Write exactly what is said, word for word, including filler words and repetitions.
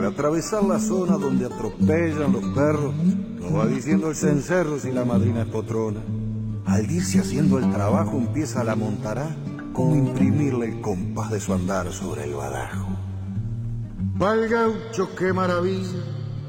Para atravesar la zona donde atropellan los perros, nos va diciendo el cencerro si la madrina es potrona. Al irse haciendo el trabajo empieza la montará, como imprimirle el compás de su andar sobre el badajo. Pa'l gaucho qué maravilla,